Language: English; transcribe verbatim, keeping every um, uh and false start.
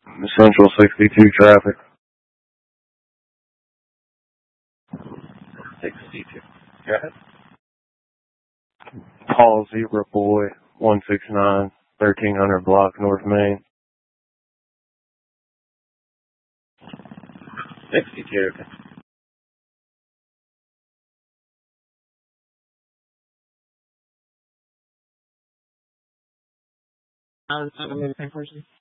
Central sixty-two traffic. sixty-two. Go ahead. Paul Zebra Boy, one six nine, thirteen hundred block, North Main. sixty-two. I was talking to the same person.